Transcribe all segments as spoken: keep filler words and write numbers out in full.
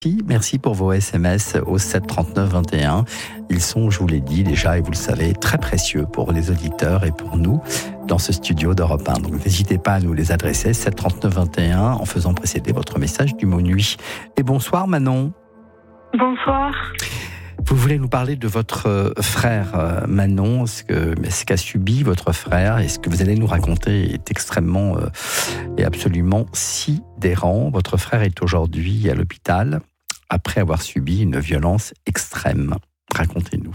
Merci pour vos S M S au sept trente-neuf vingt et un. Ils sont, je vous l'ai dit déjà, et vous le savez, très précieux pour les auditeurs et pour nous dans ce studio d'Europe un. Donc n'hésitez pas à nous les adresser, sept trente-neuf vingt et un, en faisant précéder votre message du mot nuit. Et bonsoir Manon. Bonsoir. Vous voulez nous parler de votre frère Manon, ce que, ce qu'a subi votre frère, et ce que vous allez nous raconter est extrêmement euh, et absolument sidérant. Votre frère est aujourd'hui à l'hôpital après avoir subi une violence extrême. Racontez-nous.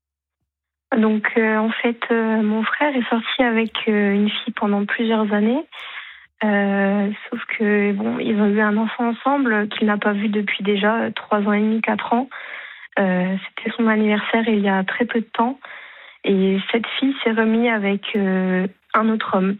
Donc euh, en fait, euh, mon frère est sorti avec euh, une fille pendant plusieurs années. Euh, sauf que bon, ils ont eu un enfant ensemble qu'il n'a pas vu depuis déjà trois ans et demi, quatre ans. Euh, c'était son anniversaire il y a très peu de temps. Et cette fille s'est remise avec euh, un autre homme.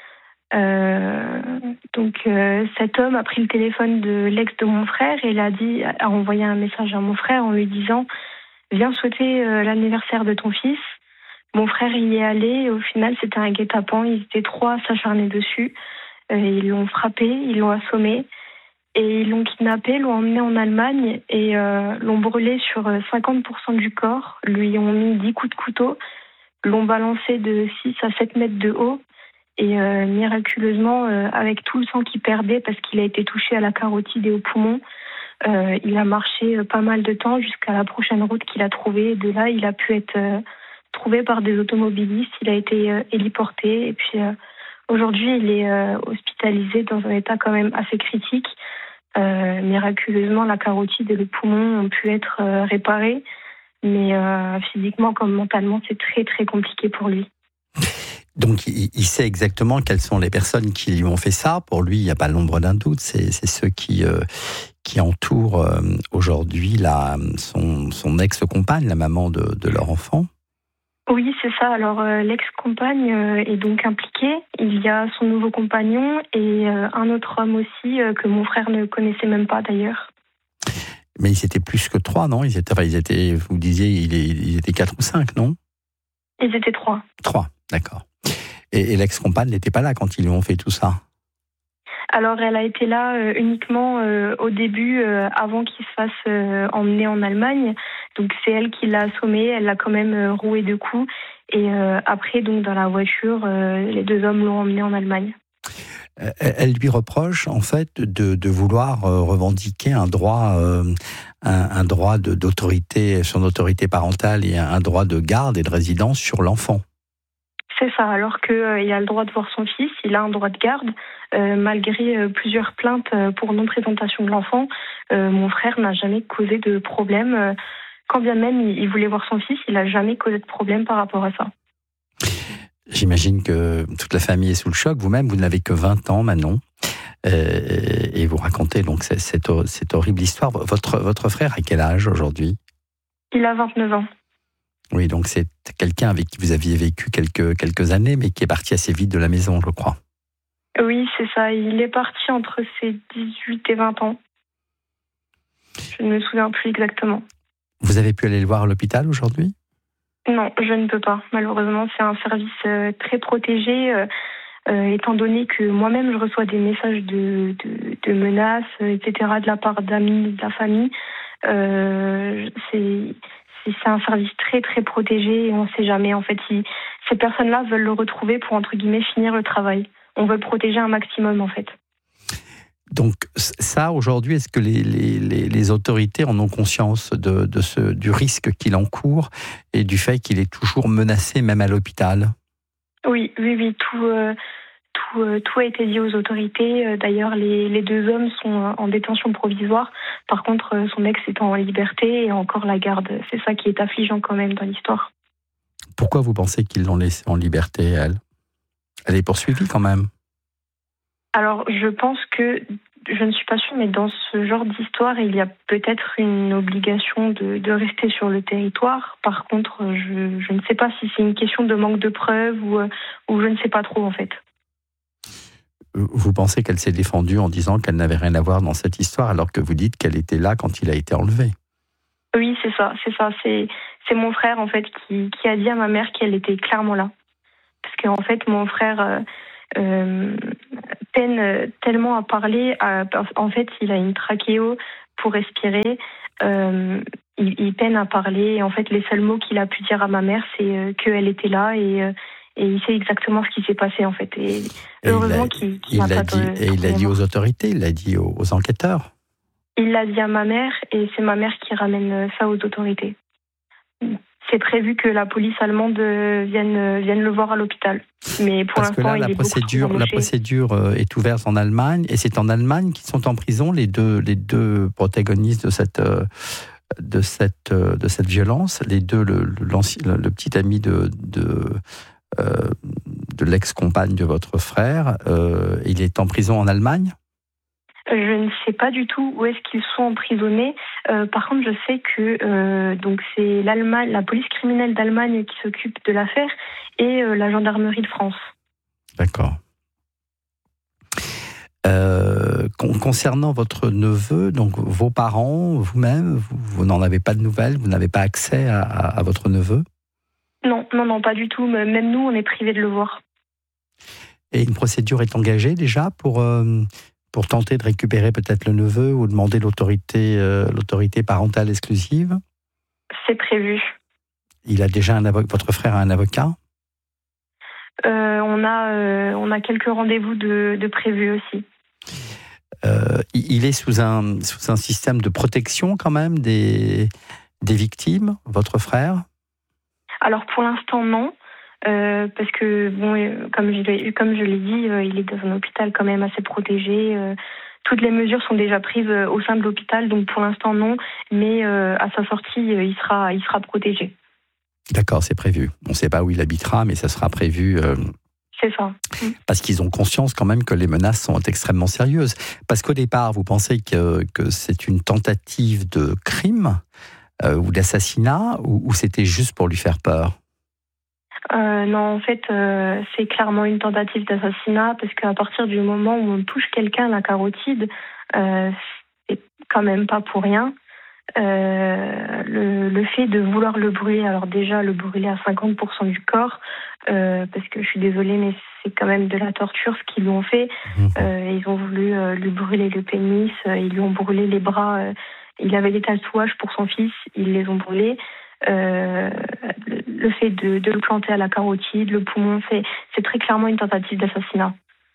Euh, donc euh, cet homme a pris le téléphone de l'ex de mon frère et il a dit, a envoyé un message à mon frère en lui disant « Viens souhaiter euh, l'anniversaire de ton fils ». Mon frère y est allé et au final c'était un guet-apens. Ils étaient trois à s'acharner dessus. Euh, ils l'ont frappé, ils l'ont assommé et ils l'ont kidnappé, l'ont emmené en Allemagne et euh, l'ont brûlé sur cinquante pour cent du corps. Lui ont mis dix coups de couteau, l'ont balancé de six à sept mètres de haut. Et euh, miraculeusement, euh, avec tout le sang qu'il perdait parce qu'il a été touché à la carotide et au poumon, euh, il a marché euh, pas mal de temps jusqu'à la prochaine route qu'il a trouvée. Et de là, il a pu être euh, trouvé par des automobilistes. Il a été euh, héliporté. Et puis euh, aujourd'hui, il est euh, hospitalisé dans un état quand même assez critique. Euh, miraculeusement, la carotide et le poumon ont pu être euh, réparés. Mais euh, physiquement comme mentalement, c'est très très compliqué pour lui. Donc, il, il sait exactement quelles sont les personnes qui lui ont fait ça. Pour lui, il n'y a pas l'ombre d'un doute. C'est, c'est ceux qui, euh, qui entourent euh, aujourd'hui la, son, son ex-compagne, la maman de, de leur enfant. Oui, c'est ça. Alors, euh, l'ex-compagne euh, est donc impliquée. Il y a son nouveau compagnon et euh, un autre homme aussi euh, que mon frère ne connaissait même pas d'ailleurs. Mais ils étaient plus que trois, non? Ils étaient, enfin, ils étaient, vous disiez, ils étaient quatre ou cinq, non? Ils étaient trois. Trois, d'accord. Et, et l'ex-compagne n'était pas là quand ils lui ont fait tout ça? Alors, elle a été là euh, uniquement euh, au début, euh, avant qu'il se fasse euh, emmener en Allemagne. Donc, c'est elle qui l'a assommé, elle l'a quand même euh, roué de coups. Et euh, après, donc dans la voiture, euh, les deux hommes l'ont emmené en Allemagne. Elle lui reproche en fait de, de vouloir euh, revendiquer un droit, euh, un, un droit de, d'autorité, son autorité parentale et un droit de garde et de résidence sur l'enfant. C'est ça, alors qu'il euh, a le droit de voir son fils, il a un droit de garde. Euh, malgré euh, plusieurs plaintes euh, pour non-présentation de l'enfant, euh, mon frère n'a jamais causé de problème. Euh, quand bien même il, il voulait voir son fils, il n'a jamais causé de problème par rapport à ça. J'imagine que toute la famille est sous le choc. Vous-même, vous n'avez que vingt ans, Manon. Euh, et vous racontez donc cette, cette, cette horrible histoire. Votre, votre frère a quel âge aujourd'hui? Il a vingt-neuf ans. Oui, donc c'est quelqu'un avec qui vous aviez vécu quelques, quelques années, mais qui est parti assez vite de la maison, je crois. Oui, c'est ça. Il est parti entre ses dix-huit et vingt ans. Je ne me souviens plus exactement. Vous avez pu aller le voir à l'hôpital aujourd'hui? Non, je ne peux pas. Malheureusement, c'est un service euh, très protégé, euh, euh, étant donné que moi-même, je reçois des messages de, de, de menaces, et cetera, de la part d'amis, de la famille. Euh, c'est, c'est, c'est un service très, très protégé et on ne sait jamais. En fait, si ces personnes-là veulent le retrouver pour, entre guillemets, finir le travail. On veut le protéger un maximum, en fait. Donc ça, aujourd'hui, est-ce que les, les, les, les autorités en ont conscience de, de ce, du risque qu'il encourt et du fait qu'il est toujours menacé, même à l'hôpital? Oui, oui, oui. Tout, euh, tout, euh, tout a été dit aux autorités. D'ailleurs, les, les deux hommes sont en détention provisoire. Par contre, son ex est en liberté et encore la garde. C'est ça qui est affligeant quand même dans l'histoire. Pourquoi vous pensez qu'ils l'ont laissée en liberté, elle? Elle est poursuivie quand même? Alors, je pense que, je ne suis pas sûre, mais dans ce genre d'histoire, il y a peut-être une obligation de, de rester sur le territoire. Par contre, je, je ne sais pas si c'est une question de manque de preuves ou, ou je ne sais pas trop, en fait. Vous pensez qu'elle s'est défendue en disant qu'elle n'avait rien à voir dans cette histoire, alors que vous dites qu'elle était là quand il a été enlevé? Oui, c'est ça, c'est ça. C'est, c'est mon frère, en fait, qui, qui a dit à ma mère qu'elle était clairement là. Parce qu'en fait, mon frère... Euh, Euh, peine tellement à parler. À, en fait, il a une trachéo pour respirer. Euh, il, il peine à parler. Et en fait, les seuls mots qu'il a pu dire à ma mère, c'est euh, qu'elle était là et, euh, et il sait exactement ce qui s'est passé en fait. Et, et heureusement qu'il, qu'il n'a pas dit, de, Et il l'a dit aux autorités, il l'a dit aux, aux enquêteurs. Il l'a dit à ma mère et c'est ma mère qui ramène ça aux autorités. C'est prévu que la police allemande vienne, vienne le voir à l'hôpital. Mais pour Parce l'instant, que là, il la est procédure, beaucoup la procédure est ouverte en Allemagne et c'est en Allemagne qu'ils sont en prison, les deux, les deux protagonistes de cette, de cette, de cette violence, les deux, le, le, le petit ami de, de, euh, de l'ex-compagne de votre frère, euh, il est en prison en Allemagne ? Je ne sais pas du tout où est-ce qu'ils sont emprisonnés. Euh, par contre, je sais que euh, donc c'est l'Allemagne, la police criminelle d'Allemagne qui s'occupe de l'affaire et euh, la gendarmerie de France. D'accord. Euh, concernant votre neveu, donc vos parents, vous-même, vous, vous n'en avez pas de nouvelles, vous n'avez pas accès à, à, à votre neveu ? Non, non, non, pas du tout. Même nous, on est privés de le voir. Et une procédure est engagée déjà pour euh, pour tenter de récupérer peut-être le neveu ou demander l'autorité, euh, l'autorité parentale exclusive ? C'est prévu. Il a déjà un avocat, votre frère a un avocat ? euh, on, a, euh, on a quelques rendez-vous de, de prévus aussi. Euh, il est sous un, sous un système de protection quand même des, des victimes, votre frère ? Alors pour l'instant non. Euh, parce que, bon, euh, comme je l'ai, comme je l'ai dit, euh, il est dans un hôpital quand même assez protégé. Euh, toutes les mesures sont déjà prises euh, au sein de l'hôpital, donc pour l'instant non, mais euh, à sa sortie, euh, il sera, il sera protégé. D'accord, c'est prévu. On ne sait pas où il habitera, mais ça sera prévu. Euh, c'est ça. Parce qu'ils ont conscience quand même que les menaces sont extrêmement sérieuses. Parce qu'au départ, vous pensez que, que c'est une tentative de crime euh, ou d'assassinat, ou, ou c'était juste pour lui faire peur ? Euh, non, en fait, euh, c'est clairement une tentative d'assassinat parce qu'à partir du moment où on touche quelqu'un à la carotide, euh, c'est quand même pas pour rien. Euh, le, le fait de vouloir le brûler, alors déjà le brûler à cinquante pour cent du corps, euh, parce que je suis désolée, mais c'est quand même de la torture ce qu'ils lui ont fait. Euh, ils ont voulu euh, lui brûler le pénis, euh, ils lui ont brûlé les bras. Euh, il avait des tatouages pour son fils, ils les ont brûlés. Euh, le fait de, de le planter à la carotide, le poumon, c'est, c'est très clairement une tentative d'assassinat.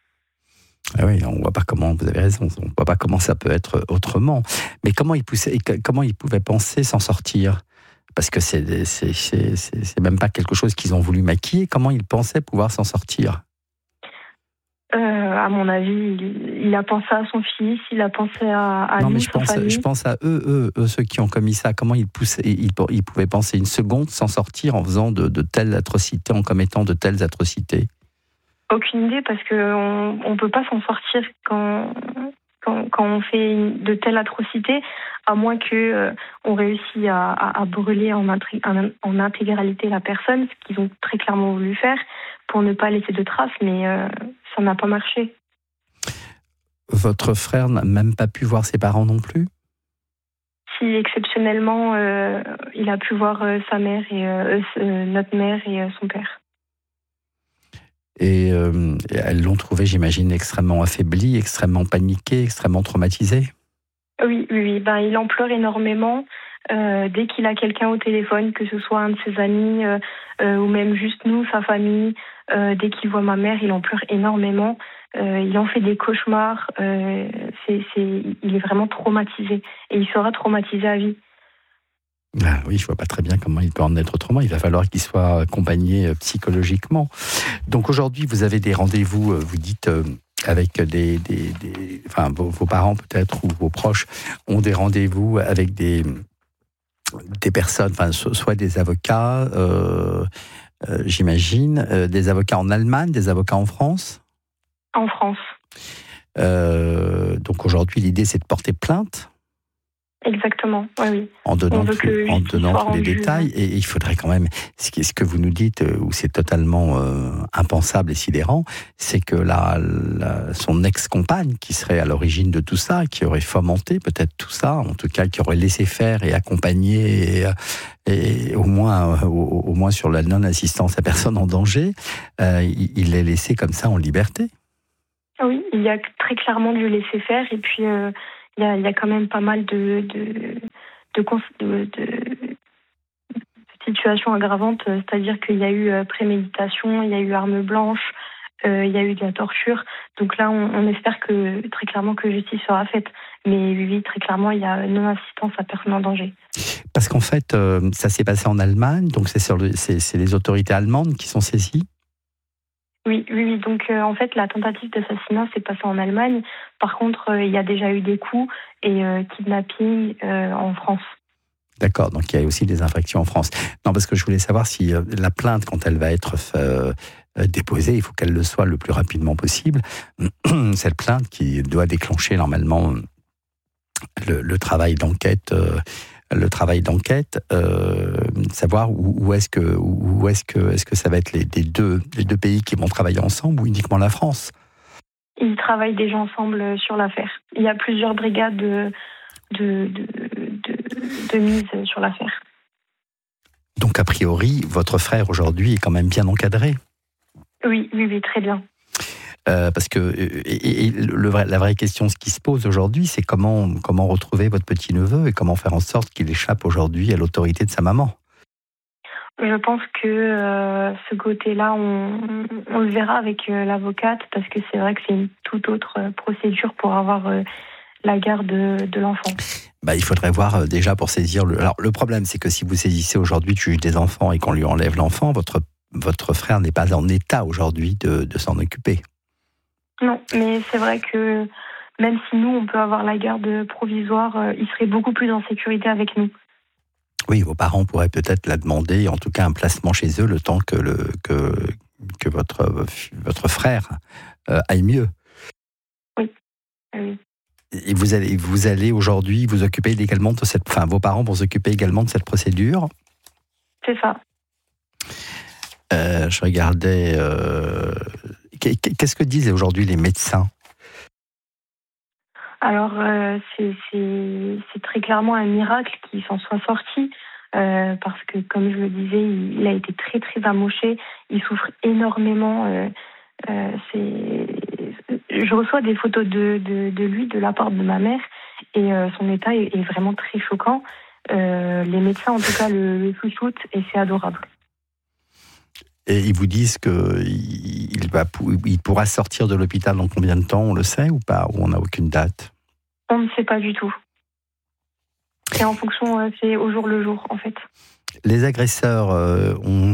Ah oui, on ne voit pas comment, vous avez raison, on ne voit pas comment ça peut être autrement. Mais comment il, poussait, comment il pouvait penser s'en sortir ? Parce que c'est, c'est, c'est, c'est, c'est même pas quelque chose qu'ils ont voulu maquiller. Comment il pensait pouvoir s'en sortir ? Euh, à mon avis, il, il a pensé à son fils, il a pensé à, à non, nous, mais je sa pense, famille. je pense à eux, eux, eux, ceux qui ont commis ça. Comment ils, poussaient, ils, ils pouvaient penser une seconde s'en sortir en faisant de, de telles atrocités, en commettant de telles atrocités ? Aucune idée, parce qu'on ne peut pas s'en sortir quand, quand, quand on fait une, de telles atrocités, à moins qu'on euh, réussisse à, à, à brûler en, en, en intégralité la personne, ce qu'ils ont très clairement voulu faire, pour ne pas laisser de traces, mais euh, ça n'a pas marché. Votre frère n'a même pas pu voir ses parents non plus ? Si exceptionnellement, euh, il a pu voir euh, sa mère et euh, euh, notre mère et euh, son père. Et euh, elles l'ont trouvé, j'imagine, extrêmement affaibli, extrêmement paniqué, extrêmement traumatisé. Oui, oui, oui. Ben, il en pleure énormément. Euh, dès qu'il a quelqu'un au téléphone, que ce soit un de ses amis euh, euh, ou même juste nous, sa famille, euh, dès qu'il voit ma mère, il en pleure énormément. Euh, il en fait des cauchemars. Euh, c'est, c'est, il est vraiment traumatisé. Et il sera traumatisé à vie. Ah oui, je vois pas très bien comment il peut en être autrement. Il va falloir qu'il soit accompagné psychologiquement. Donc aujourd'hui, vous avez des rendez-vous, vous dites, avec des... des, des enfin, vos, vos parents peut-être, ou vos proches ont des rendez-vous avec des, des personnes, enfin, soit des avocats, euh, euh, j'imagine, euh, des avocats en Allemagne, des avocats en France ? En France. Euh, donc aujourd'hui, l'idée, c'est de porter plainte ? Exactement, oui, oui. En donnant, tout, en donnant tous les détails. Et il faudrait quand même, ce que vous nous dites, où c'est totalement euh, impensable et sidérant, c'est que la, la, son ex-compagne, qui serait à l'origine de tout ça, qui aurait fomenté peut-être tout ça, en tout cas qui aurait laissé faire et accompagné, et, et au, moins, au, au moins sur la non-assistance à personne en danger, euh, il, il l'ait laissé comme ça en liberté. Oui, il y a très clairement du laisser faire, et puis... Euh... il y a, il y a quand même pas mal de, de, de, de, de situations aggravantes, c'est-à-dire qu'il y a eu préméditation, il y a eu arme blanche, euh, il y a eu de la torture. Donc là, on, on espère que très clairement que justice sera faite. Mais oui, très clairement, il y a non-assistance à personne en danger. Parce qu'en fait, euh, ça s'est passé en Allemagne, donc c'est, sur le, c'est, c'est les autorités allemandes qui sont saisies. Oui, oui, oui. Donc euh, en fait, la tentative d'assassinat s'est passée en Allemagne. Par contre, euh, il y a déjà eu des coups et euh, kidnapping euh, en France. D'accord, donc il y a aussi des infractions en France. Non, parce que je voulais savoir si euh, la plainte, quand elle va être euh, déposée, il faut qu'elle le soit le plus rapidement possible. Cette plainte qui doit déclencher normalement le, le travail d'enquête, euh, le travail d'enquête, euh, savoir où, où est-ce que, où est-ce que, est-ce que ça va être les, les deux, les deux pays qui vont travailler ensemble ou uniquement la France? Ils travaillent déjà ensemble sur l'affaire. Il y a plusieurs brigades de, de, de, de, de mise sur l'affaire. Donc a priori, votre frère aujourd'hui est quand même bien encadré. Oui, oui, oui, très bien. Euh, parce que et, et le vrai, la vraie question, ce qui se pose aujourd'hui, c'est comment, comment retrouver votre petit-neveu et comment faire en sorte qu'il échappe aujourd'hui à l'autorité de sa maman. Je pense que euh, ce côté-là, on, on le verra avec euh, l'avocate, parce que c'est vrai que c'est une toute autre euh, procédure pour avoir euh, la garde de, de l'enfant. Bah, il faudrait voir euh, déjà pour saisir le... Alors le problème, c'est que si vous saisissez aujourd'hui le juge des enfants et qu'on lui enlève l'enfant, votre, votre frère n'est pas en état aujourd'hui de, de s'en occuper. Non, mais c'est vrai que même si nous, on peut avoir la garde provisoire, euh, il serait beaucoup plus en sécurité avec nous. Oui, vos parents pourraient peut-être la demander, en tout cas un placement chez eux, le temps que, le, que, que votre, votre frère euh, aille mieux. Oui, oui. Et vous allez, vous allez aujourd'hui vous occuper également de cette... Enfin, vos parents vont s'occuper également de cette procédure. C'est ça. Euh, je regardais... Euh, qu'est-ce que disent aujourd'hui les médecins? Alors, euh, c'est, c'est, c'est très clairement un miracle qu'il s'en soit sorti, euh, parce que, comme je le disais, il, il a été très, très amoché. Il souffre énormément. Euh, euh, c'est... Je reçois des photos de, de, de lui de la part de ma mère, et euh, son état est, est vraiment très choquant. Euh, les médecins, en tout cas, le, le chouchoutent, et c'est adorable. Et ils vous disent qu'il va, il pourra sortir de l'hôpital dans combien de temps, on le sait ou pas? Ou on n'a aucune date? On ne sait pas du tout. C'est en fonction, c'est au jour le jour, en fait. Les agresseurs euh, ont...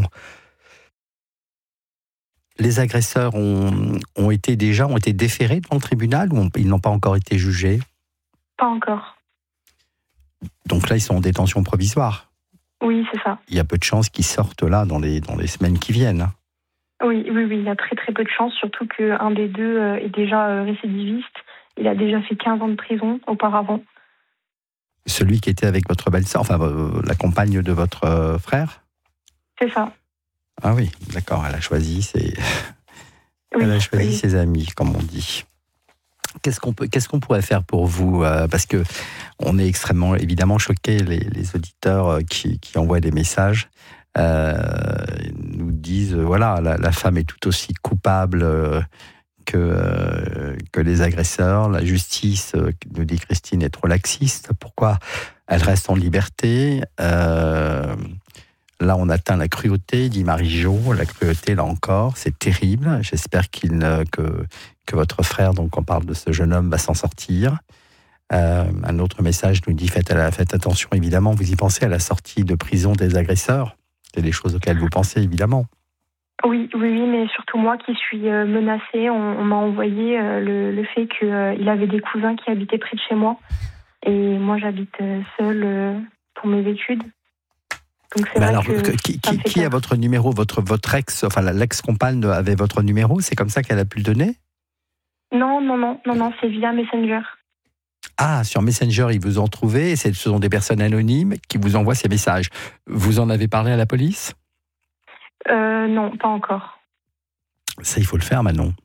Les agresseurs ont, ont été déjà ont été déférés devant le tribunal ou ont, ils n'ont pas encore été jugés? Pas encore. Donc là, ils sont en détention provisoire? Oui, c'est ça. Il y a peu de chances qu'ils sortent là dans les, dans les semaines qui viennent. Oui, oui, oui, il y a très très peu de chances, surtout qu'un des deux est déjà récidiviste. Il a déjà fait quinze ans de prison auparavant. Celui qui était avec votre belle-sœur, enfin la compagne de votre frère? C'est ça. Ah oui, d'accord, elle a choisi ses, oui, elle a choisi oui. ses amis, comme on dit. Qu'est-ce qu'on peut, qu'est-ce qu'on pourrait faire pour vous? Parce que on est extrêmement, évidemment, choqués, les, les auditeurs qui, qui envoient des messages euh, nous disent, voilà, la, la femme est tout aussi coupable que, euh, que les agresseurs. La justice, nous dit Christine, est trop laxiste. Pourquoi elle reste en liberté? euh, Là, on atteint la cruauté, dit Marie-Jo. La cruauté, là encore, c'est terrible. J'espère qu'il, que, que votre frère, donc on parle de ce jeune homme, va s'en sortir. Euh, un autre message nous dit, faites, faites attention, évidemment, vous y pensez à la sortie de prison des agresseurs. C'est des choses auxquelles vous pensez, évidemment. Oui, oui, oui, mais surtout moi qui suis menacée, on, on m'a envoyé le, le fait qu'il euh, avait des cousins qui habitaient près de chez moi. Et moi, j'habite seule euh, pour mes études. Donc c'est Mais vrai alors, que qui, qui, qui a votre numéro? Votre, votre ex, enfin l'ex-compagne avait votre numéro? C'est comme ça qu'elle a pu le donner? Non, non, non, non, non, c'est via Messenger. Ah, sur Messenger, ils vous ont trouvé, et ce sont des personnes anonymes qui vous envoient ces messages. Vous en avez parlé à la police? euh, Non, pas encore. Ça, il faut le faire, Manon.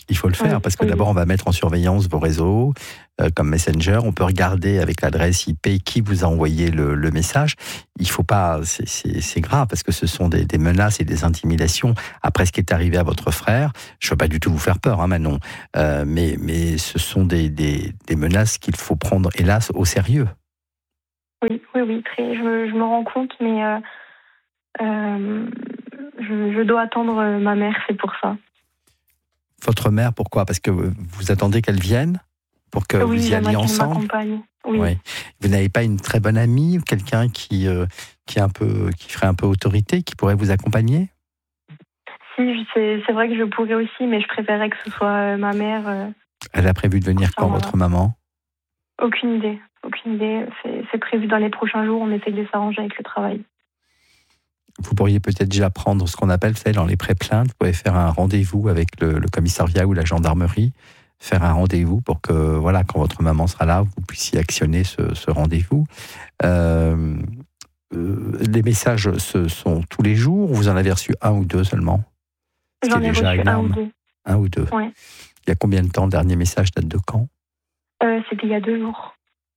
Il faut le faire, oui, parce que oui. D'abord, on va mettre en surveillance vos réseaux, euh, comme Messenger. On peut regarder avec l'adresse I P qui vous a envoyé le, le message. Il faut pas, c'est, c'est, c'est grave, parce que ce sont des, des menaces et des intimidations. Après ce qui est arrivé à votre frère, je ne veux pas du tout vous faire peur, hein, Manon, euh, mais, mais ce sont des, des, des menaces qu'il faut prendre, hélas, au sérieux. Oui, oui, oui, très, je, je me rends compte, mais euh, euh, je, je dois attendre ma mère, c'est pour ça. Votre mère, pourquoi ? Parce que vous attendez qu'elle vienne pour que oui, vous y alliez ensemble. Oui. Oui. Vous n'avez pas une très bonne amie ou quelqu'un qui euh, qui est un peu qui ferait un peu autorité, qui pourrait vous accompagner ? Si, c'est, c'est vrai que je pourrais aussi, mais je préférerais que ce soit ma mère. Euh, Elle a prévu de venir quand, votre maman ? Aucune idée, aucune idée. C'est, c'est prévu dans les prochains jours. On essaye de s'arranger avec le travail. Vous pourriez peut-être déjà prendre ce qu'on appelle, vous savez, dans les pré-plaintes, vous pouvez faire un rendez-vous avec le, le commissariat ou la gendarmerie, faire un rendez-vous pour que, voilà, quand votre maman sera là, vous puissiez actionner ce, ce rendez-vous. Euh, euh, les messages, ce sont tous les jours, vous en avez reçu un ou deux seulement ? J'en ai reçu un ou deux. Un ou deux. Ouais. Il y a combien de temps ? Le dernier message date de quand ? euh, C'était il y a deux jours.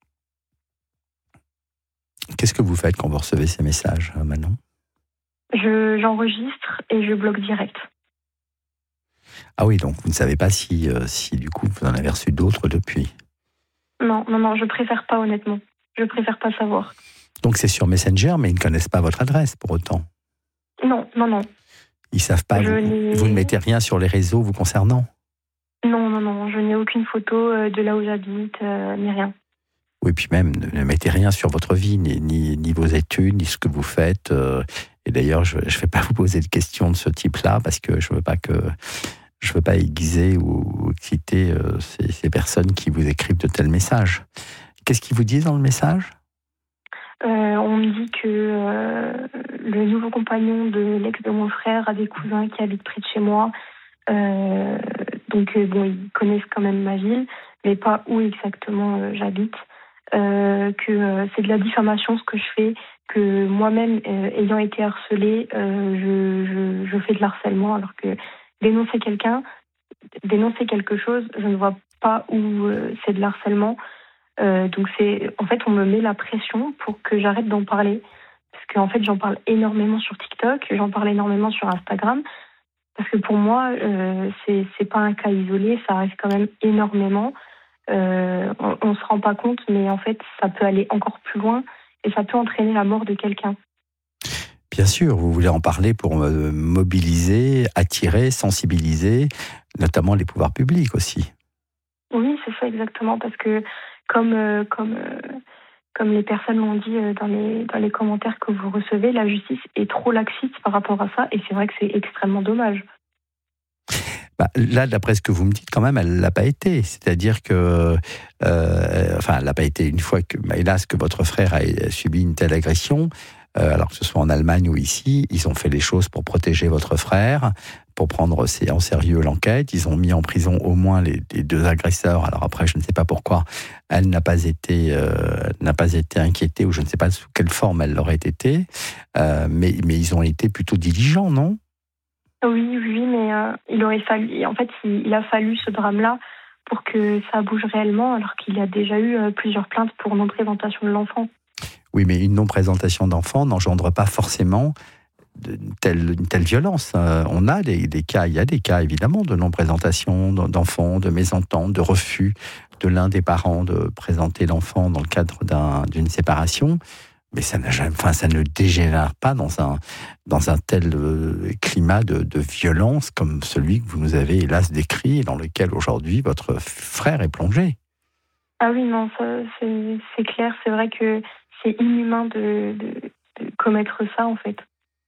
Qu'est-ce que vous faites quand vous recevez ces messages, Manon ? Je, j'enregistre et je bloque direct. Ah oui, donc vous ne savez pas si, euh, si du coup vous en avez reçu d'autres depuis ? Non, non, non, je préfère pas honnêtement. Je préfère pas savoir. Donc c'est sur Messenger, mais ils ne connaissent pas votre adresse pour autant ? Non, non, non. Ils savent pas, vous, vous ne mettez rien sur les réseaux vous concernant ? Non, non, non, je n'ai aucune photo de là où j'habite, euh, ni rien. Oui, puis même, ne mettez rien sur votre vie, ni, ni, ni vos études, ni ce que vous faites. Euh, et d'ailleurs, je ne vais pas vous poser de questions de ce type-là, parce que je ne veux pas que je veux pas aiguiser ou exciter euh, ces, ces personnes qui vous écrivent de tels messages. Qu'est-ce qu'ils vous disent dans le message ? euh, On me dit que euh, le nouveau compagnon de l'ex de mon frère a des cousins qui habitent près de chez moi. Euh, donc, euh, bon, ils connaissent quand même ma ville, mais pas où exactement euh, j'habite. Euh, que euh, c'est de la diffamation ce que je fais, que moi-même, euh, ayant été harcelée, euh, je, je, je fais de l'harcèlement, alors que dénoncer quelqu'un, dénoncer quelque chose, je ne vois pas où euh, c'est de l'harcèlement. Euh, donc c'est, en fait, on me met la pression pour que j'arrête d'en parler, parce qu'en fait, j'en parle énormément sur TikTok, j'en parle énormément sur Instagram, parce que pour moi, euh, c'est, c'est pas un cas isolé, ça arrive quand même énormément. Euh, on ne se rend pas compte, mais en fait, ça peut aller encore plus loin et ça peut entraîner la mort de quelqu'un. Bien sûr, vous voulez en parler pour mobiliser, attirer, sensibiliser, notamment les pouvoirs publics aussi. Oui, c'est ça exactement, parce que comme, euh, comme, euh, comme les personnes l'ont dit dans les, dans les commentaires que vous recevez, la justice est trop laxiste par rapport à ça et c'est vrai que c'est extrêmement dommage. Bah, là, d'après ce que vous me dites, quand même, elle ne l'a pas été. C'est-à-dire que, euh, enfin, elle n'a pas été une fois que, hélas, que votre frère a subi une telle agression, euh, alors que ce soit en Allemagne ou ici, ils ont fait les choses pour protéger votre frère, pour prendre en sérieux l'enquête. Ils ont mis en prison au moins les, les deux agresseurs. Alors après, je ne sais pas pourquoi elle n'a pas été, euh, n'a pas été inquiétée, ou je ne sais pas sous quelle forme elle l'aurait été, euh, mais, mais ils ont été plutôt diligents, non ? Oui, oui, mais euh, il aurait fallu. En fait, il, il a fallu ce drame-là pour que ça bouge réellement, alors qu'il y a déjà eu euh, plusieurs plaintes pour non-présentation de l'enfant. Oui, mais une non-présentation d'enfant n'engendre pas forcément une telle, une telle violence. Euh, on a des, des cas, il y a des cas évidemment de non-présentation d'enfants, de mésentente, de refus de l'un des parents de présenter l'enfant dans le cadre d'un, d'une séparation. Mais ça, n'a jamais, enfin, ça ne dégénère pas dans un, dans un tel euh, climat de, de violence comme celui que vous nous avez hélas décrit et dans lequel aujourd'hui votre frère est plongé. Ah oui, non, ça, c'est, c'est clair. C'est vrai que c'est inhumain de, de, de commettre ça, en fait.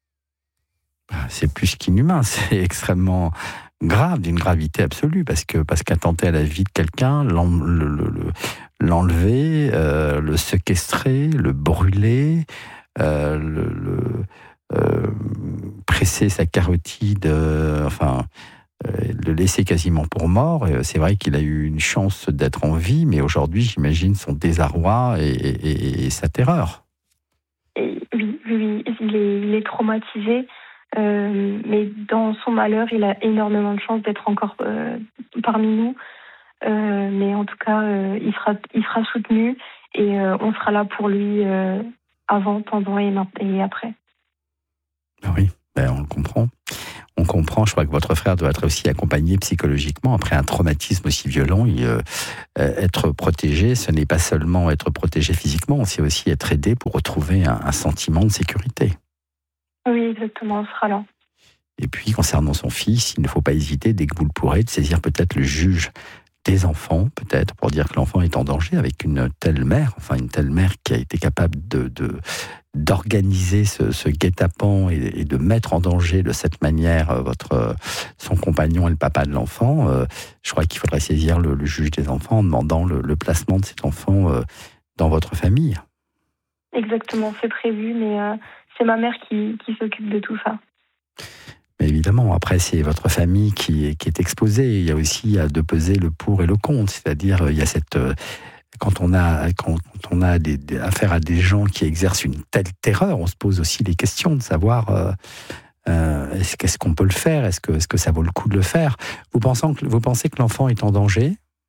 C'est plus qu'inhumain, c'est extrêmement grave, d'une gravité absolue, parce que parce qu'attenter à la vie de quelqu'un, l'en, le, le, le, l'enlever, euh, le séquestrer, le brûler, euh, le, le euh, presser sa carotide, euh, enfin, euh, le laisser quasiment pour mort. Et c'est vrai qu'il a eu une chance d'être en vie, mais aujourd'hui, j'imagine son désarroi et, et, et sa terreur. Et oui, oui, il est, il est traumatisé. Euh, mais dans son malheur, il a énormément de chance d'être encore euh, parmi nous. Euh, mais en tout cas, euh, il sera, il sera soutenu et euh, on sera là pour lui euh, avant, pendant et, et après. Oui, ben on le comprend. On comprend, je crois que votre frère doit être aussi accompagné psychologiquement. Après un traumatisme aussi violent, il, euh, être protégé, ce n'est pas seulement être protégé physiquement, c'est aussi être aidé pour retrouver un, un sentiment de sécurité. Oui, exactement, on sera là. Et puis, concernant son fils, il ne faut pas hésiter, dès que vous le pourrez, de saisir peut-être le juge des enfants, peut-être, pour dire que l'enfant est en danger avec une telle mère, enfin une telle mère qui a été capable de, de, d'organiser ce, ce guet-apens et, et de mettre en danger de cette manière votre, son compagnon et le papa de l'enfant. Euh, je crois qu'il faudrait saisir le, le juge des enfants en demandant le, le placement de cet enfant euh, dans votre famille. Exactement, c'est prévu, mais euh, c'est ma mère qui, qui s'occupe de tout ça. Mais évidemment, après, c'est votre famille qui est, qui est exposée. Il y a aussi à de peser le pour et le contre. C'est-à-dire, il y a cette... Quand on a, quand on a des, des, affaire à des gens qui exercent une telle terreur, on se pose aussi les questions de savoir euh, euh, est-ce, est-ce qu'on peut le faire, est-ce que, est-ce que ça vaut le coup de le faire. Vous pensez que, vous pensez que l'enfant est en danger?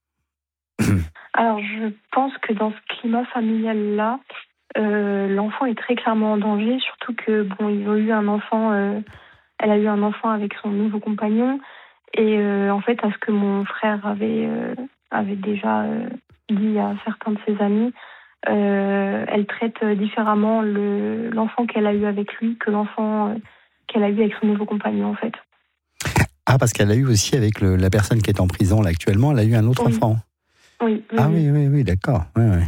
Alors, je pense que dans ce climat familial-là, euh, l'enfant est très clairement en danger, surtout que, bon, ils ont eu un enfant... Euh, Elle a eu un enfant avec son nouveau compagnon. Et euh, en fait, à ce que mon frère avait, euh, avait déjà euh, dit à certains de ses amis, euh, elle traite différemment le, l'enfant qu'elle a eu avec lui que l'enfant euh, qu'elle a eu avec son nouveau compagnon, en fait. Ah, parce qu'elle a eu aussi avec le, la personne qui est en prison là actuellement, elle a eu un autre oui. enfant. Oui, oui. Ah oui, oui, oui, d'accord. Oui, oui.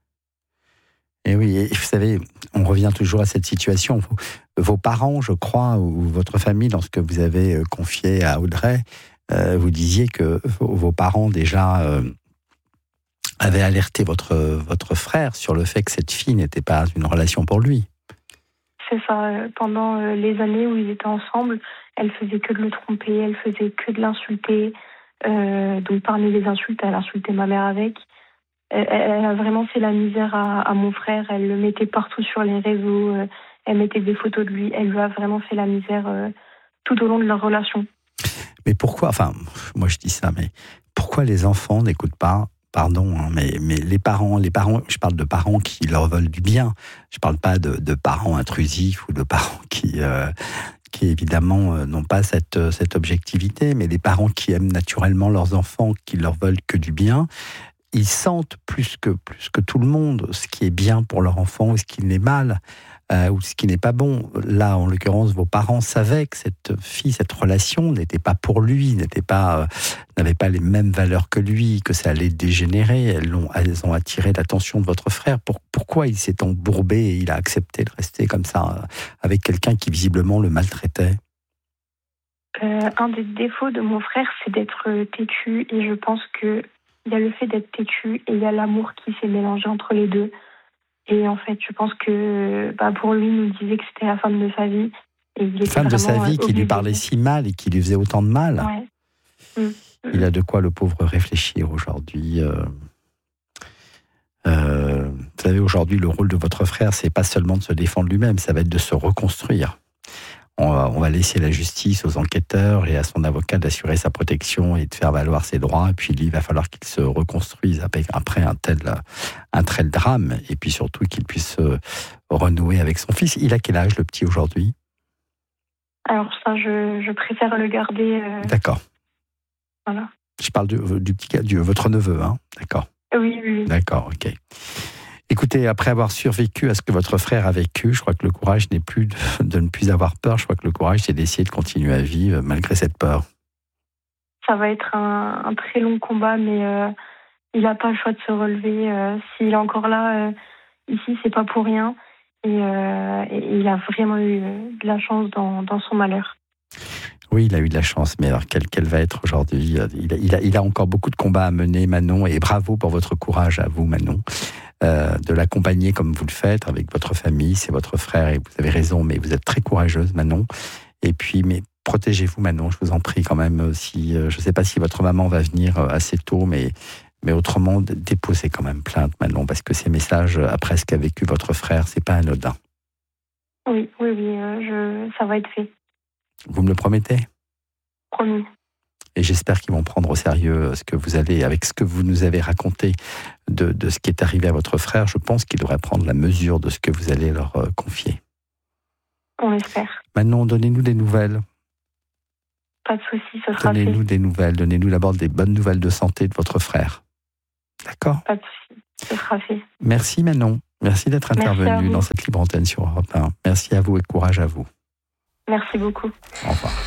Et oui, et vous savez, on revient toujours à cette situation. Vos parents, je crois, ou votre famille, lorsque vous avez confié à Audrey, euh, vous disiez que vos parents déjà euh, avaient alerté votre, votre frère sur le fait que cette fille n'était pas une relation pour lui. C'est ça. Pendant les années où ils étaient ensemble, elle faisait que de le tromper, elle faisait que de l'insulter. Euh, donc parmi les insultes, elle insultait ma mère avec. Elle a vraiment fait la misère à, à mon frère. Elle le mettait partout sur les réseaux. Elle mettait des photos de lui. Elle lui a vraiment fait la misère euh, tout au long de leur relation. Mais pourquoi, enfin, moi je dis ça, mais pourquoi les enfants n'écoutent pas, pardon, hein, mais, mais les parents, les parents, je parle de parents qui leur veulent du bien. Je parle pas de, de parents intrusifs ou de parents qui, euh, qui évidemment euh, n'ont pas cette, cette objectivité, mais les parents qui aiment naturellement leurs enfants, qui leur veulent que du bien. Ils sentent plus que, plus que tout le monde ce qui est bien pour leur enfant ou ce qui n'est mal, euh, ou ce qui n'est pas bon. Là, en l'occurrence, vos parents savaient que cette fille, cette relation n'était pas pour lui, n'était pas, euh, n'avait pas les mêmes valeurs que lui, que ça allait dégénérer. Elles ont, elles ont attiré l'attention de votre frère. Pour, pourquoi il s'est embourbé et il a accepté de rester comme ça, euh, avec quelqu'un qui visiblement le maltraitait? euh, Un des défauts de mon frère, c'est d'être têtu, et je pense que il y a le fait d'être têtu et il y a l'amour qui s'est mélangé entre les deux. Et en fait, je pense que bah, pour lui, il nous disait que c'était la femme de sa vie. Et il était femme de sa vie, qui lui parlait si mal et qui lui faisait autant de mal. Ouais. Mmh. Il a de quoi, le pauvre, réfléchir aujourd'hui. Euh, euh, vous savez, aujourd'hui, le rôle de votre frère, c'est pas seulement de se défendre lui-même, ça va être de se reconstruire. On va, on va laisser la justice aux enquêteurs et à son avocat d'assurer sa protection et de faire valoir ses droits. Et puis lui, il va falloir qu'il se reconstruise après un tel, un tel drame. Et puis surtout qu'il puisse renouer avec son fils. Il a quel âge, le petit, aujourd'hui? Alors ça, je, je préfère le garder. Euh... D'accord. Voilà. Je parle du, du petit, du, votre neveu, hein? D'accord. Oui, oui, oui. D'accord, ok. Écoutez, après avoir survécu à ce que votre frère a vécu, je crois que le courage n'est plus de, de ne plus avoir peur. Je crois que le courage, c'est d'essayer de continuer à vivre malgré cette peur. Ça va être un, un très long combat, mais euh, il n'a pas le choix de se relever. Euh, s'il est encore là, euh, ici, c'est pas pour rien. Et, euh, et il a vraiment eu de la chance dans, dans son malheur. Oui, il a eu de la chance, mais alors quelle, quelle va être aujourd'hui? il a, il, a, il a encore beaucoup de combats à mener, Manon, et bravo pour votre courage à vous, Manon. Euh, de l'accompagner comme vous le faites avec votre famille, c'est votre frère et vous avez raison, mais vous êtes très courageuse, Manon. Et puis, mais protégez-vous, Manon, je vous en prie quand même. Si, euh, je ne sais pas si votre maman va venir assez tôt, mais, mais autrement, déposez quand même plainte, Manon, parce que ces messages, après ce qu'a vécu votre frère, c'est pas anodin. Oui, oui, oui, euh, je, ça va être fait. Vous me le promettez ? Promis. Et j'espère qu'ils vont prendre au sérieux ce que vous allez, avec ce que vous nous avez raconté de, de ce qui est arrivé à votre frère. Je pense qu'ils devraient prendre la mesure de ce que vous allez leur euh, confier. On l'espère. Maintenant, donnez-nous des nouvelles. Pas de souci, ce sera Donnez-nous fait. des nouvelles. Donnez-nous d'abord des bonnes nouvelles de santé de votre frère. D'accord ? Pas de souci, ce sera fait. Merci Manon. Merci d'être intervenue vous. dans cette libre antenne sur Europe un. Merci à vous et courage à vous. Merci beaucoup. Au revoir.